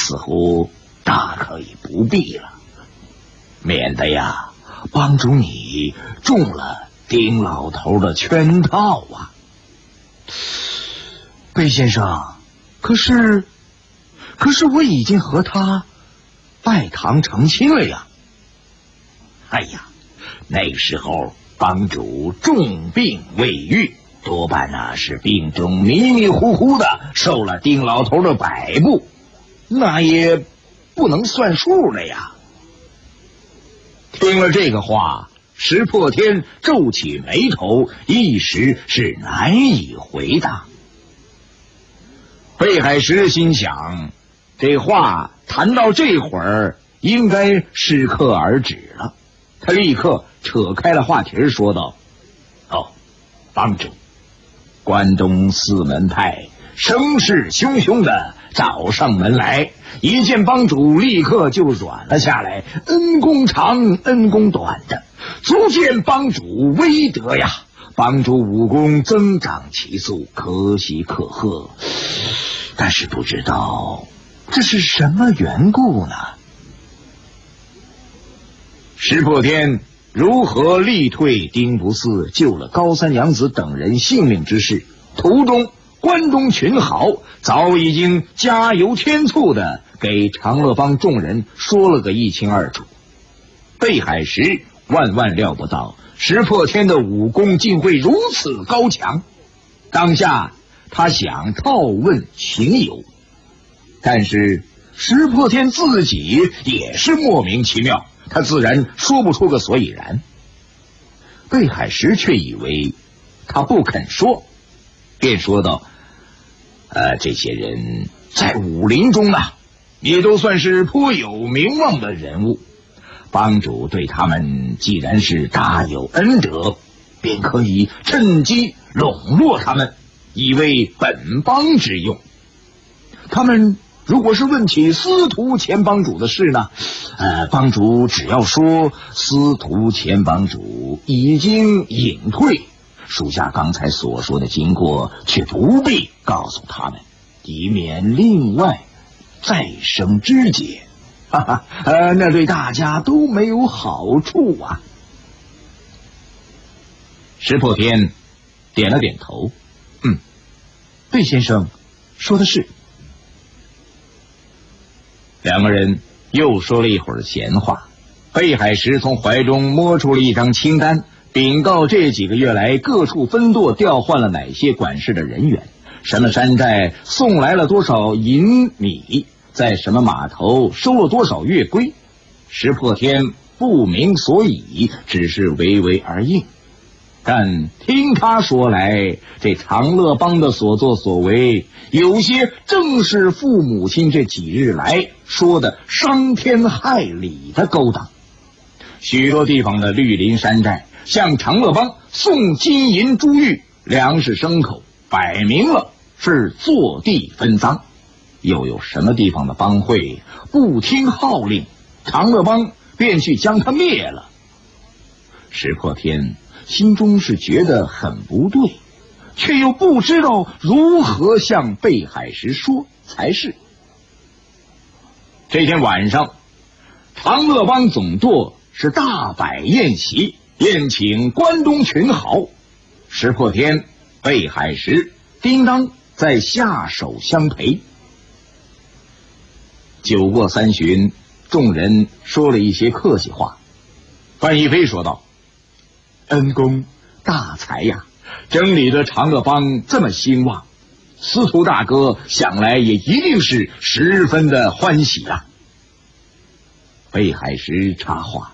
似乎大可以不必了，免得呀帮主你中了丁老头的圈套啊。贝先生，可是我已经和他拜堂成亲了呀。哎呀，那时候帮主重病未愈，多半是病中迷迷糊糊的受了丁老头的摆布，那也不能算数了呀。听了这个话，石破天皱起眉头，一时是难以回答。贝海石心想，这话谈到这会儿应该适可而止了，他立刻扯开了话题说道：帮主，关东四门派声势汹汹的找上门来，一见帮主立刻就软了下来，恩公长恩公短的，足见帮主威德呀。帮主武功增长其速，可喜可贺，但是不知道这是什么缘故呢？石破天如何力退丁不寺，救了高三娘子等人性命之事，途中关东群豪早已经加油添醋的给长乐帮众人说了个一清二楚。贝海石万万料不到石破天的武功竟会如此高强，当下他想套问情由，但是石破天自己也是莫名其妙，他自然说不出个所以然。贝海石却以为他不肯说，便说道：这些人在武林中呢，也都算是颇有名望的人物，帮主对他们既然是大有恩德，便可以趁机笼络他们，以为本帮之用。他们如果是问起司徒前帮主的事呢，帮主只要说司徒前帮主已经隐退，属下刚才所说的经过却不必告诉他们，以免另外再生枝节，那对大家都没有好处啊。石破天点了点头，贝先生说的是。两个人又说了一会儿闲话，贝海石从怀中摸出了一张清单，禀告这几个月来各处分舵调换了哪些管事的人员，什么山寨送来了多少银米，在什么码头收了多少月归。石破天不明所以，只是唯唯而应。但听他说来，这长乐帮的所作所为，有些正是父母亲这几日来说的伤天害理的勾当。许多地方的绿林山寨向长乐帮送金银珠玉、粮食牲口，摆明了是坐地分赃。又有什么地方的帮会不听号令，长乐帮便去将他灭了。石破天心中是觉得很不对，却又不知道如何向贝海石说才是。这天晚上，长乐帮总舵是大摆宴席，宴请关东群豪。石破天、贝海石、叮当在下手相陪。酒过三巡，众人说了一些客气话。范一飞说道：恩公大才呀，整理的长乐帮这么兴旺，司徒大哥想来也一定是十分的欢喜啊。贝海石插话：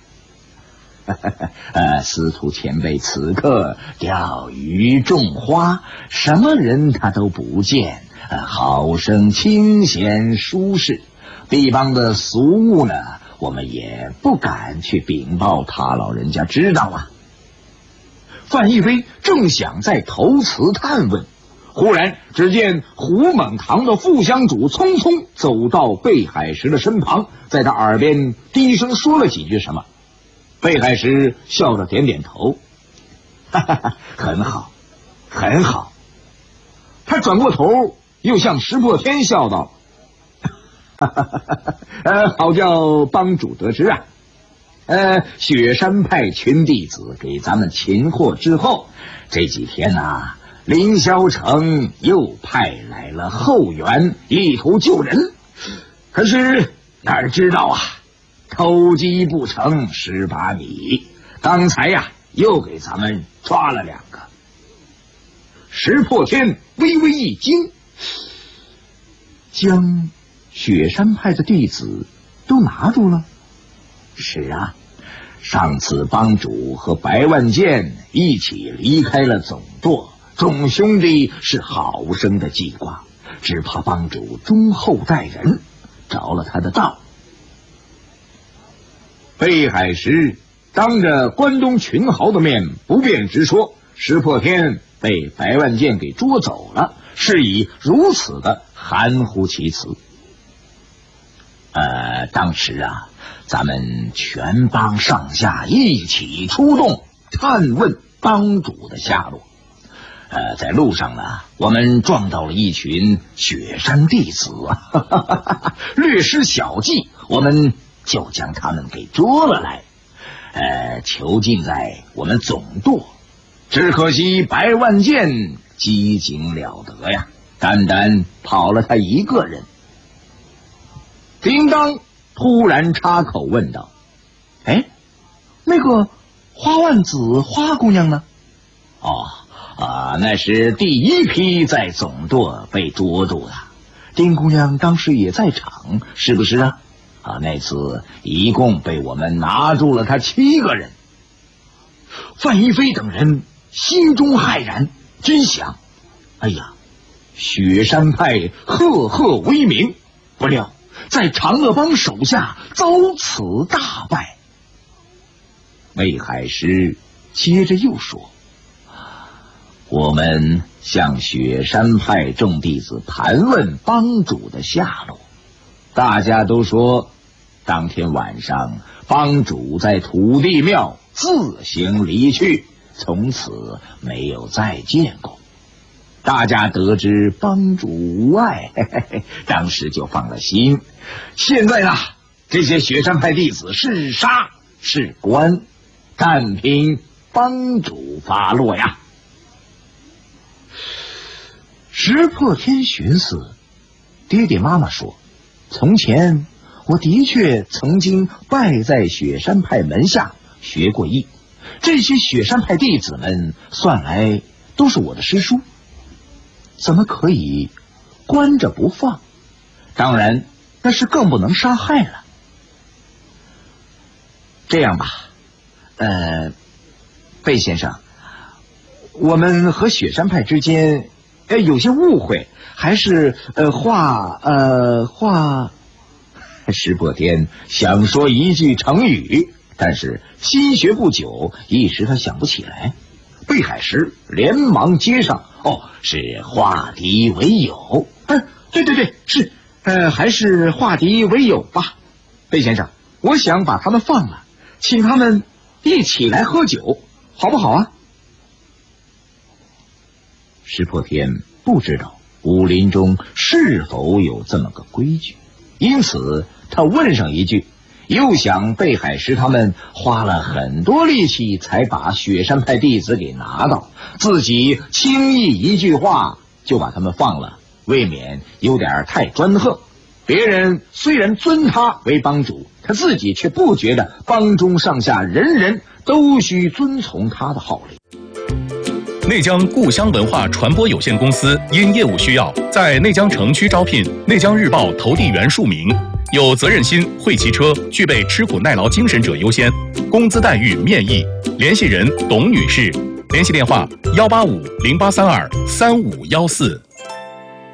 司徒前辈此刻钓鱼种花，什么人他都不见，好生清闲舒适，地方的俗务呢，我们也不敢去禀报他老人家知道啊。范一飞正想再投辞探问，忽然只见胡猛堂的副乡主匆匆走到贝海石的身旁，在他耳边低声说了几句什么。贝海石笑着点点头，很好很好。他转过头又向石破天笑道： 好叫帮主得知啊。雪山派群弟子给咱们擒获之后，这几天啊，凌霄城又派来了后援，力图救人。可是哪知道啊，偷鸡不成蚀把米，刚才呀，又给咱们抓了2个。石破天微微一惊，将雪山派的弟子都拿住了。是啊，上次帮主和白万剑一起离开了总舵，众兄弟是好生的记挂，只怕帮主忠厚待人，着了他的道。北海石当着关东群豪的面不便直说，石破天被白万剑给捉走了，是以如此的含糊其辞。当时啊，咱们全帮上下一起出动，探问帮主的下落。在路上呢，我们撞到了一群雪山弟子，略施小计，我们就将他们给捉了来，囚禁在我们总舵。只可惜白万剑机警了得呀，单单跑了他一个人。叮当突然插口问道：“那个花万子花姑娘呢？”那是第一批在总舵被捉住的。丁姑娘当时也在场，是不是啊？那次一共被我们拿住了他7个人。范一飞等人心中骇然，真想：雪山派赫赫威名，不料在长乐帮手下遭此大败。魏海师接着又说：“我们向雪山派众弟子盘问帮主的下落，大家都说当天晚上帮主在土地庙自行离去，从此没有再见过。大家得知帮主无碍，当时就放了心。现在呢，这些雪山派弟子是杀是关，但凭帮主发落呀。”石破天寻思，爹爹妈妈说，从前我的确曾经拜在雪山派门下学过艺，这些雪山派弟子们算来都是我的师叔，怎么可以关着不放？当然那是更不能杀害了。这样吧，贝先生，我们和雪山派之间有些误会，还是石破天想说一句成语，但是心学不久，一时他想不起来。贝海石连忙接上：“是化敌为友。”对，是，还是化敌为友吧。贝先生，我想把他们放了，请他们一起来喝酒，好不好啊？石破天不知道武林中是否有这么个规矩，因此他问上一句，又想贝海石他们花了很多力气才把雪山派弟子给拿到，自己轻易一句话就把他们放了，未免有点太专横。别人虽然尊他为帮主，他自己却不觉得帮中上下人人都需遵从他的号令。 内江故乡文化传播有限公司因业务需要，在内江城区招聘内江日报投递员数名，有责任心、会骑车、具备吃苦耐劳精神者优先，工资待遇面议。联系人董女士，联系电话18508323514。